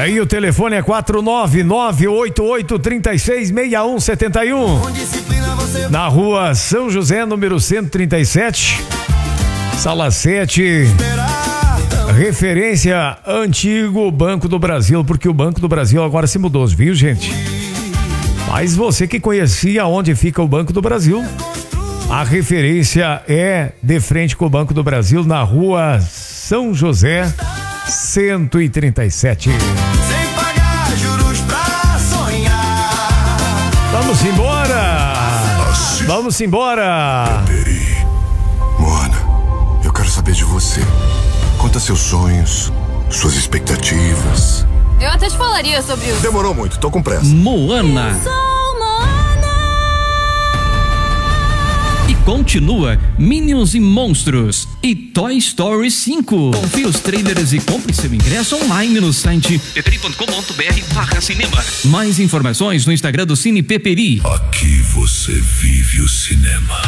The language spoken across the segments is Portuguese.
Aí o telefone é 49988366171. Na rua São José, número 137, sala 7. Referência antigo Banco do Brasil, porque o Banco do Brasil agora se mudou, viu, gente? Mas você que conhecia onde fica o Banco do Brasil, a referência é de frente com o Banco do Brasil, na rua São José, 137. Sem pagar juros pra sonhar. Vamos embora! Vamos embora! Moana, eu quero saber de você. Conta seus sonhos, suas expectativas. Eu até te falaria sobre isso. Demorou muito, tô com pressa. Moana. E continua Minions e Monstros e Toy Story 5. Confira os trailers e compre seu ingresso online no site peperi.com.br/cinema. Mais informações no Instagram do Cine Peperi. Aqui você vive o cinema.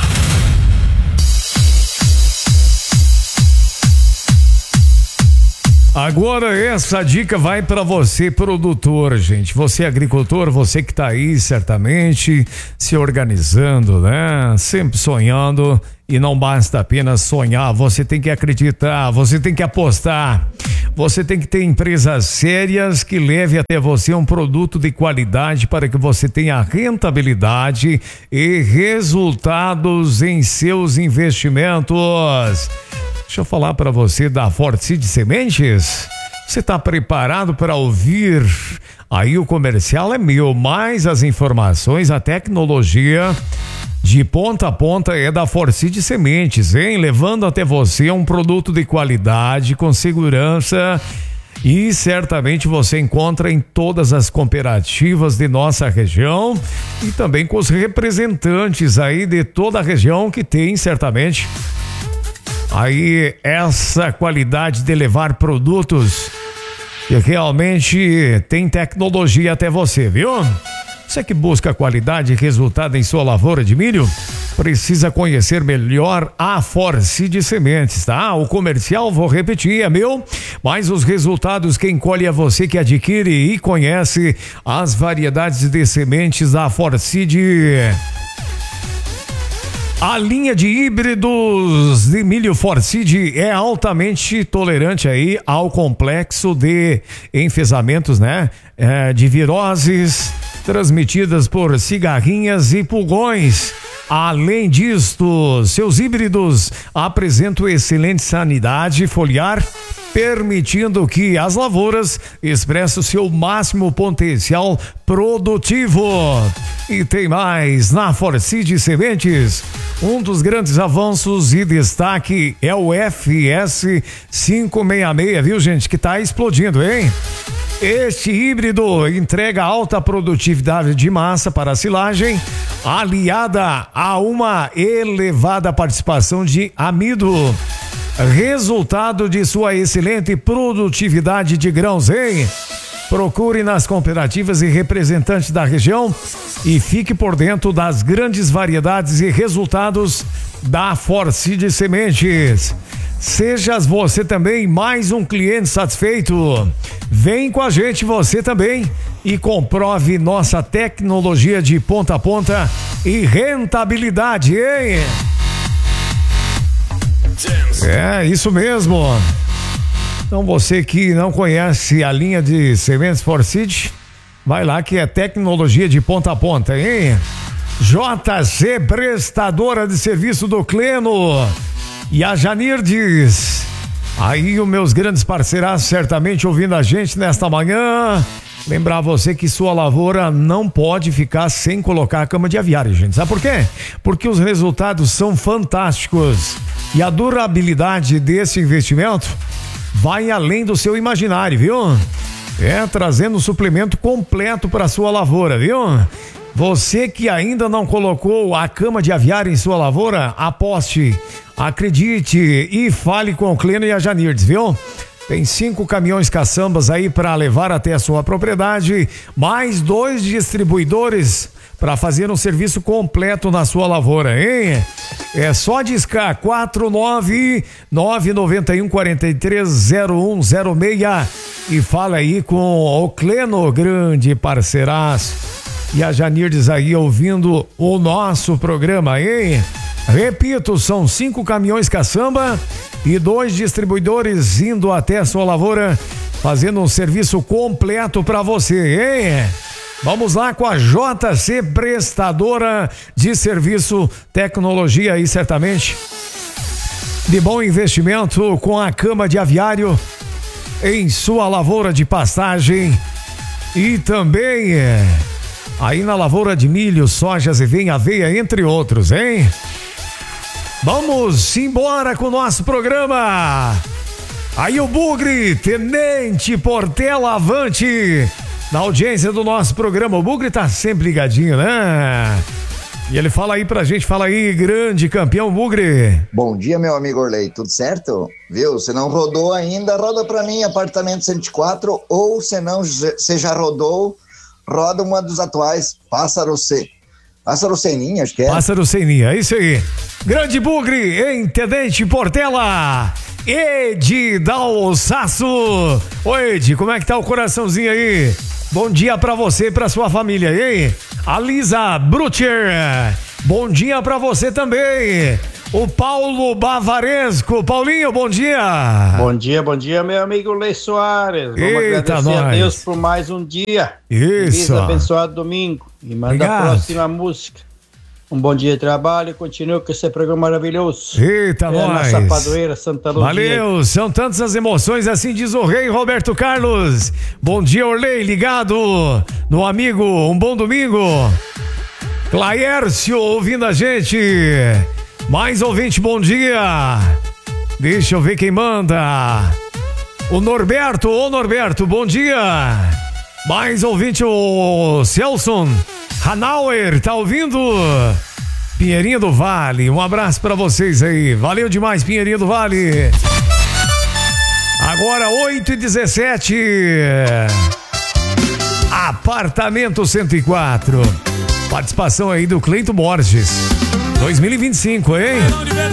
Agora essa dica vai para você, produtor, gente. Você agricultor, você que tá aí certamente se organizando, né? Sempre sonhando, e não basta apenas sonhar, você tem que acreditar, você tem que apostar. Você tem que ter empresas sérias que leve até você um produto de qualidade para que você tenha rentabilidade e resultados em seus investimentos. Deixa eu falar para você da Fortseed Sementes. Você está preparado para ouvir? Aí o comercial é meu, mas as informações, a tecnologia de ponta a ponta é da Fortseed Sementes, hein? Levando até você um produto de qualidade, com segurança, e certamente você encontra em todas as cooperativas de nossa região e também com os representantes aí de toda a região que tem certamente aí essa qualidade de levar produtos que realmente tem tecnologia até você, viu? Você que busca qualidade e resultado em sua lavoura de milho, precisa conhecer melhor a Fortseed Sementes, tá? O comercial, vou repetir, é meu, mas os resultados quem colhe é você que adquire e conhece as variedades de sementes da Fortseed. A linha de híbridos de milho Fortseed é altamente tolerante aí ao complexo de enfesamentos, né? De viroses transmitidas por cigarrinhas e pulgões. Além disto, seus híbridos apresentam excelente sanidade foliar, permitindo que as lavouras expressem o seu máximo potencial produtivo. E tem mais, na Fortseed Sementes, um dos grandes avanços e destaque é o FS 566, viu, gente, que tá explodindo, hein? Este híbrido entrega alta produtividade de massa para a silagem, aliada a uma elevada participação de amido, resultado de sua excelente produtividade de grãos, hein? Procure nas cooperativas e representantes da região e fique por dentro das grandes variedades e resultados da Fortseed Sementes. Seja você também mais um cliente satisfeito. Vem com a gente você também e comprove nossa tecnologia de ponta a ponta e rentabilidade, hein? É, isso mesmo. Então você que não conhece a linha de sementes Fortseed, vai lá que é tecnologia de ponta a ponta, hein? JC Prestadora de Serviço do Cleno e a Janirdes. Aí os meus grandes parceiraços certamente ouvindo a gente nesta manhã. Lembrar você que sua lavoura não pode ficar sem colocar a cama de aviário, gente. Sabe por quê? Porque os resultados são fantásticos e a durabilidade desse investimento vai além do seu imaginário, viu? Trazendo um suplemento completo para sua lavoura, viu? Você que ainda não colocou a cama de aviário em sua lavoura, aposte, acredite e fale com o Cleno e a Janirdes, viu? Tem 5 caminhões caçambas aí para levar até a sua propriedade, mais 2 distribuidores para fazer um serviço completo na sua lavoura, hein? É só discar 49991430106 e fala aí com o Cleno, grande parceiraço. E a Janirdes aí ouvindo o nosso programa, hein? Repito, são 5 caminhões caçamba e 2 distribuidores indo até a sua lavoura, fazendo um serviço completo para você, hein? Vamos lá com a JC Prestadora de Serviço, tecnologia aí certamente de bom investimento, com a cama de aviário em sua lavoura de pastagem e também aí na lavoura de milho, soja, azevém, aveia, entre outros, hein? Vamos embora com o nosso programa. Aí o Bugre, Tenente Portela Avante, na audiência do nosso programa. O Bugre tá sempre ligadinho, né? E ele fala aí pra gente, fala aí, grande campeão Bugre. Bom dia, meu amigo Orley, tudo certo? Viu? Se não rodou ainda, roda pra mim, apartamento 104, ou se não, você já rodou, roda uma dos atuais, Pássaro Seninha, acho que é. Pássaro Seninha, é isso aí. Grande Bugre, em Tenente Portela, Edi Dalsaço. Oi, Edi, como é que tá o coraçãozinho aí? Bom dia pra você e pra sua família, hein? A Lisa Brutcher, bom dia pra você também. O Paulo Bavaresco. Paulinho, bom dia. Bom dia, meu amigo Lei Soares. Vamos agradecer a Deus por mais um dia. Isso. Feliz abençoado domingo. E manda a próxima música. Um bom dia de trabalho e continua com esse programa maravilhoso. Eita, nós. Nossa Padroeira, Santa Luzia. Valeu, são tantas as emoções, assim diz o rei Roberto Carlos. Bom dia, Orley, ligado no amigo, um bom domingo. Claércio, ouvindo a gente. Mais ouvinte, bom dia. Deixa eu ver quem manda. O Norberto, bom dia. Mais ouvinte, o Celson Hanauer, tá ouvindo? Pinheirinho do Vale, um abraço pra vocês aí. Valeu demais, Pinheirinho do Vale. Agora 8h17. Apartamento 104. Participação aí do Cleito Borges. 2025, hein?